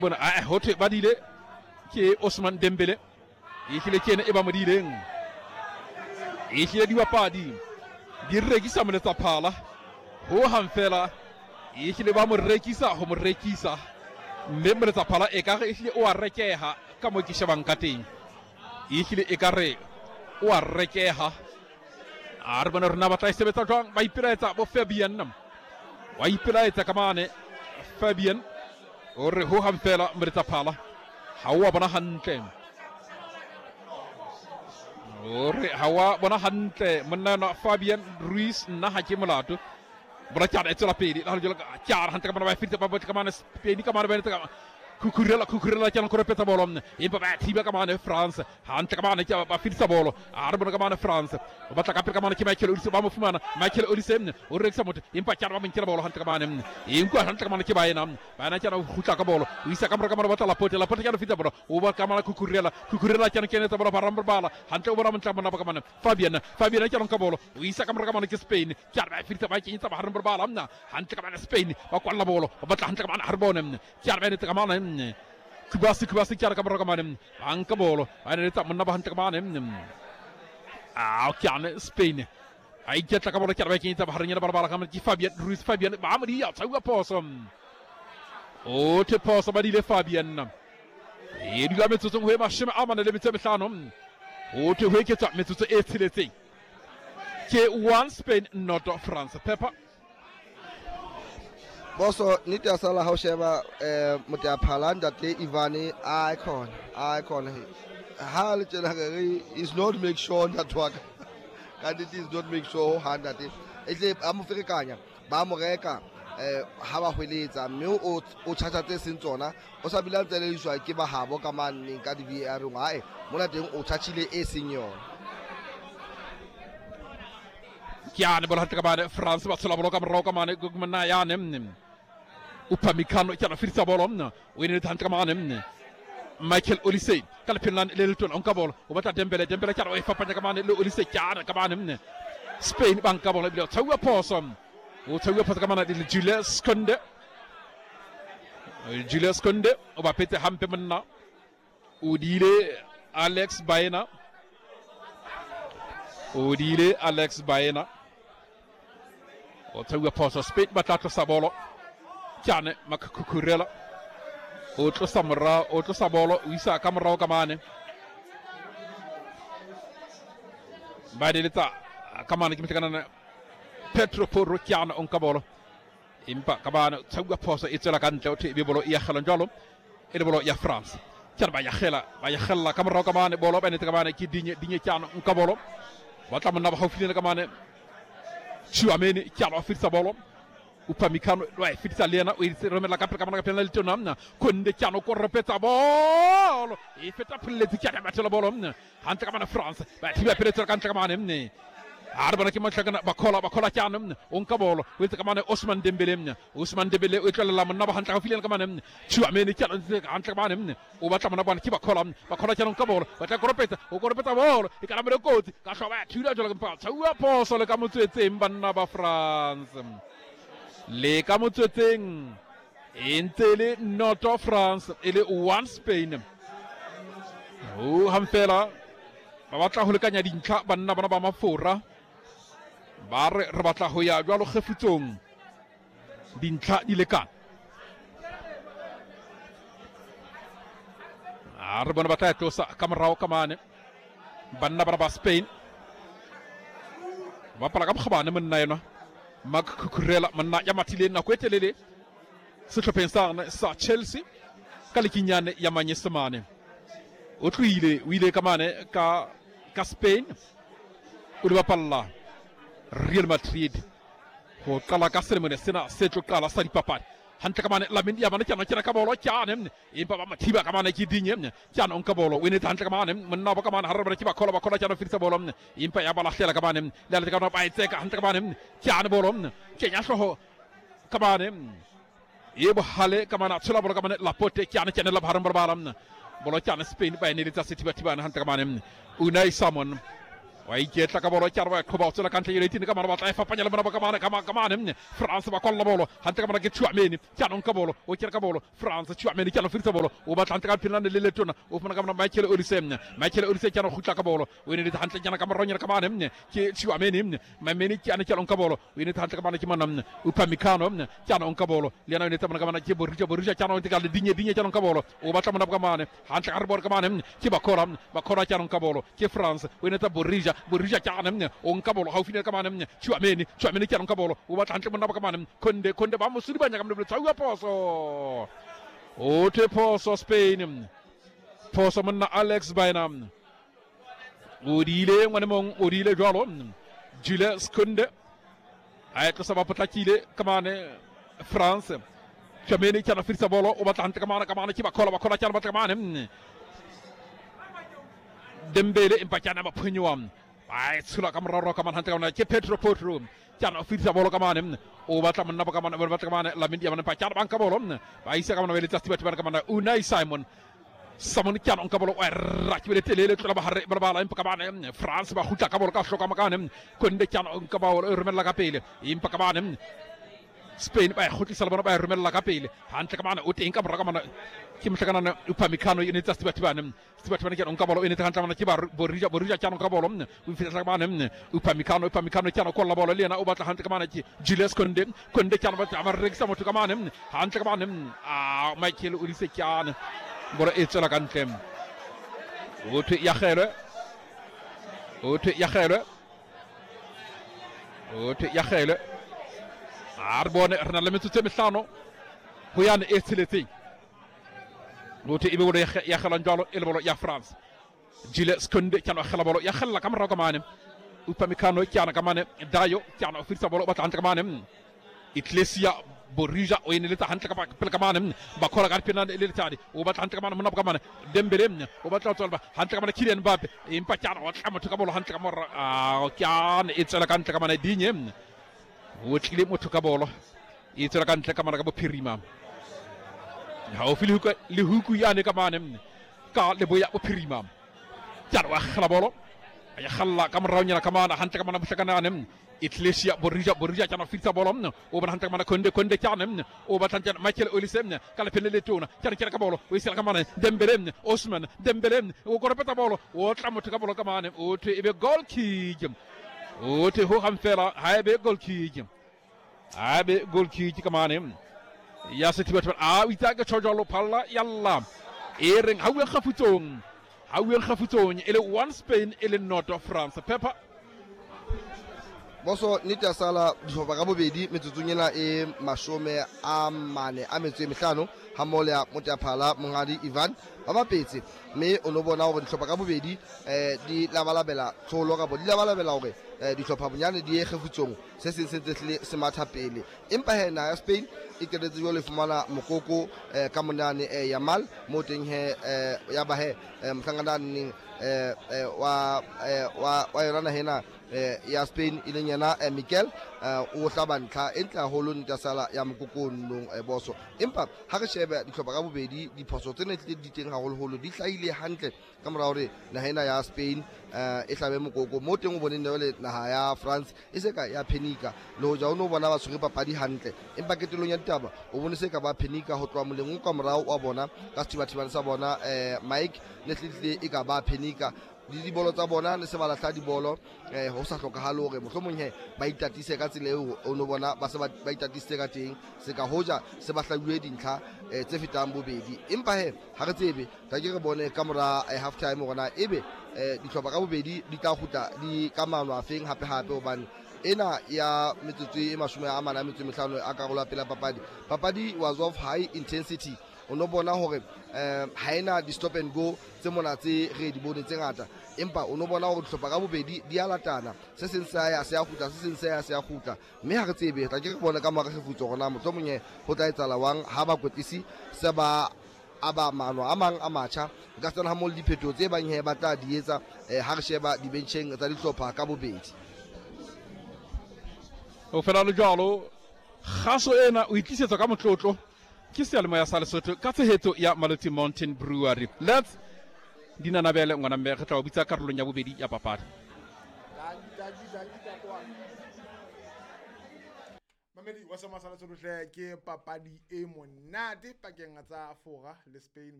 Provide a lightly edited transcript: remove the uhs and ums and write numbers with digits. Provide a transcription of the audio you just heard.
bona a hote badile ke Ousmane Dembele ehlile kene e ba modileng ehlile dibapadi di rekisa moletsa phala ho hang fela ehlile ba mo rekisa ho mo rekisa mme moletsa phala e ka re ehlile o a rekeha ka mo ke shebang ka teng ehlile e ka re o a rekeha a re bona rena ba tla sebetsa jwang ba ipelaetsa bo Fabian wa ipelaetsa ka mane Fabian o re ho hang fela moletsa phala ha wa bona hantle o re ha wa bona hantle monna Fabian Ruiz nna ha ke molato bona tjara e tsela pedi la jela tjara hantle ka bona ba fitse ba ka mana pedi ka mana ba ka kukurela tjana ko repeta bolom e ba thiba ka mana France hantle ka mana ba fitse bolo a re bona ka mana France ba tla ka ka mana ke Michael Olise ba mo fumana Michael Olise o re rekisa motho empa tjara ba mo nkela bolo hantle ka mana e nkwa hantle ka mana ke ba ena ba na tjana o khutla ka bolo o isa ka mora ka mana ba tla la pote tjana fitse bolo o ba ka mana kukurela tjana ke neta bolo ba ramba bala hantle o bona motla mona ba ka mana Fabian tjana ka bolo o isa ka mora ka mana ke Spain tjara ba fitse ba ke nta ba ramba bala mna hantle ka mana Spain ba kwalla bolo ba tla hantle ka mana Harbon tjara ba neta ka mana kubasi tjara ka mora ka mana anka bolo ba neta monna ba hantle ka mana kjane Spain ai ketla ka bolo tjara ba ke nta ba harnya ba bala ka mana ki Fabian Ruiz ba mo dia tsawa poso o te poso ba dile Fabian e di la metsotso ho ema shema amana le metse mehlano o te ho eketsa metsotso e tsheletseng ke one Spain not France Pepper boso niti asala ha sheba motya phalanda te Ivani icon ha le tsena re is not make sure that work and it is not make sure handa te etle amofrekanya ba mo reka ha ba hweletsa mme o tshatsa tse seng tsona o sa bila nteleliswa ke ba habo ka manne ka di VR ngae mona teng o tshatshile e seng yona kiane bola ka bane France ba tsala bolo ka mro ka mane gugmana ya nem upamikano kana firsa bolo mna o ine tanta ka mane Michael Olise kala Finland lelton on ka bolo o bata Dembele kana o fa panya ka mane Olise kana ka mane Spain banka bolo bilo tawa posom o tawa posom ka mane Julius Konde o ba pete hampe mna o dile Alex Baena o tawa poso Spain batata sabolo Tiane makakukurela otro samra otro sabolo wisa kamra kamane badelita kamane kimtikana Petro Porro Tiane on kabolo impa kabane tawa poso itela kante o te bolo ya khala njalo ele bolo ya France tiane ba ya khela kamra kamane bolo bene kamane ki digne Tiane on kabolo wata man na ba hawfina kamane Tchouaméni Tiane firsa bolo upamikano ouais fitsa lena o remettre la capre kamana penalty namna konde Tiane ko repeta bolo e feta pelleti Tiane batela bolo hanta kamana France ba tiba peretra kanta kamana arbana ki machagana bakola Tiane on kabolo welta kamana Ousmane Dembele o tala la manaba hanta filen kamana Tchouaméni Tiane hanta kamana o bata manaba ki bakola Tiane kabolo bata ko repeta bolo e kamana koti ka shoba tula jola kampa tsawa poso le kamotsetse mbanna ba France le kamotsetseng entele not of France ele one Spain o hamfela ba batla ho lekanya dintlha banna bana ba mafora ba re batla ho ya jwalo kgefutsong dintlha di lekana re bona batla tosa kamrao kamane banna bana ba Spain ba pala ka bgabane monna yena Kukurela manna ya matile na kwetelele se pensar sa Chelsea kalikinyane ya manyesemane wile kamane ka Spain o le bapalla Real Madrid ho kala ka seremone sena se tlo kala sa dipapadi hantle kamane la mendi ya bana kana ka bolo Tiane impa ba mathiba kamane ki dinye Tiane on ka bolo wene hantle kamane manna ba kamane harba ki ba kola Tiane firsa bolo impa ya bala khela kamane la ka no ba itseka hantle kamane Tiane bolo kenya soho kamane yebo hale kamana tsula bolo kamane la pote Tiane la haram balam bolo Tiane Spain ba ni lita city ba hantle kamane Unai Simon wa iketla ka bolo charwa ko ba tsela kan tayele tin ka mara ba fa panyala bana ba kamane France ba kolla bolo hanta ka mara ke chuameni chanon ka bolo o ker ka bolo France chuameni chano firta bolo o ba tanta ka pinande lele tona o fana ka mara Michael Olise chano khutla ka bolo o ni hanta jana ka mara ka mane ke chuameni mameni chano chano ka bolo o ni hanta ka mara ki manam Upamecano chano ka bolo lena ni tamana ka mara ke borija chano tigal dinye chano ka bolo o ba tamana ka mane hanta ka bolo ka mane ke ba kora chano ka bolo ke France o ni ta borija chano on ka bolo hawfine ka mane chuameni chano ka bolo o ba tanta mana ka mane konde ba musuli banya ka mne tsawa poso o te poso Spain poso mana Alex Bainam odile ngwane mong odile jolo Jules Koundé ay to sama patakile kamane France chameni chana firsa bolo o batante kamane ci ba kola chana bat kamane Dembele impachana ba punyuam ay sula kamaro kamane hante kamane ci Pedro Porro chana firsa bolo kamane o batam na kamane Lamine Yamal pachana banka bolo ay sa kamane weli tastibat kamane Unai Simon samon kyan on kabolo rakibele tele to ba harre bala impa kabane France ba huta kabolo ka shoka makane konde kyan on kabolo rumel la kapele impa kabane Spain ba huti salbana ba rumel la kapele hanta kabane uti inka bra kabane kim takana Upamecano ini tastibat kyan on kabolo ini hanta mana kibar borija kyan on kabolo wi fi kabane Upamecano kyan ko la bolo lena o bata hanta kabane Jules Koundé kyan ba amar rek samotu kabane hanta kabane Michael Olise kyan bora etsela kantem ote yakhele arbone erna lemetu temisano huyane etseleti ote ibe wona yakhela ndolo elbolo ya France Jules Koundé chano khala bolo yakhella kamra kamane Upamecano chano kamane dayo chano firsa bolo batante kamane Iglesia borija o ene leta hanta kama pel kamane ba kola gar pinande leta o ba hanta kamane munab kamane Dembele o ba tolba hanta kamane Kylian Mbappé impa chano o kama to kabolo hanta kamora kyan itsela kanta kamane dinye wotli mo to kabolo itsela kanta kamane kabo pirima ha fili ko li huku yani kamane ka le boya o pirima chano wa khala bolo ay khalla kamra nyana kamane hanta kamane busakana Iglesia borija chano firta bolom o ban hanta mana konde chanem o batanta Michael Olise kala pelele tona chana kabolo o isel kamane Dembele Ousmane Dembele o ko repeta bolo o tramoto kabolo kamane o te ibe gol kijem o te ho ham fera haybe gol kijem kamane ya seti bat witaga chojolo palla yalla ering hawen khafuton ele one Spain ele not of France Peppa boso nita sala difoba ka bobedi metsutsonyela e mashome a mane a metso e mehlano ha mola Motaphala Mongadi Ivan ba bapetse me o no bona hore dihlopha ka bobedi di labalabela tsholo ka bo di labalabela hore dihlopha bonyane di egefutsong se sentse se matha pele empa hena ya Spain e kedetse yo le fumana mokoko ka monane Yamal mo teng he ya ba he mhlangana wa yona hena ya Spain ile nyana Mikel o hlabantla entla holo nta sala ya mokokonong boso empa ha re shebe dihlopha ka bobedi diphoso tsene di teng haholo di hlaile hantle ka mora hore nahena ya Spain e hlabe mokoko mo teng o boneng le naha ya France e se ka ya phenika lo ja o no bona ba tshwere papadi hantle empa ketelong ya ditaba o bone se ka ba phenika ho tloa moleng o ka morao wa bona ka sethibathibane sa bona Mike Netlitle e ka ba phenika di bolo tsa bona ne se ba latla di bolo ho sa hlokahalo hore mohlomong he ba itatise ka tsile o no bona ba se ba itatise ka teng se ka hoja se ba hlabuwe dintlha tse fetang bobedi empa he ha re tsebe ta ke re bone ka mora half time gona ebe dihlopha ka bobedi di tla khuta di kamano afeng hape hobane ena ya metsotso e 45 a karola pela papadi was of high intensity o no bona hore ha ena di stop and go tse mona tse re di bone tse ngata empa o no bona hore dihlopha ka bobedi di a latana se seng se ya khuta mme ha re tsebe ta ke re bona ka mara gefutso gona motlomong ho tla etsala wang ha ba kwetisi se ba aba mano a mang a matjha ka tsena ha mo le diphetho tse bang he ba tla di etsa ha re sheba di bencheng tsa dihlopha ka bobedi o Fernando Jalo khaso ena o itlisetsa ka motlotlo ke sealemo ya Lesotho ka tshehetso ya Maloti Mountain Brewery let's dinanabele ngwana mbe re tla o bitsa karolong ya bobedi ya papadi Dangi ka kwana. Mamedi wa Samasala Tsohle ke papadi e monate pakeng tsa Fora le Spain.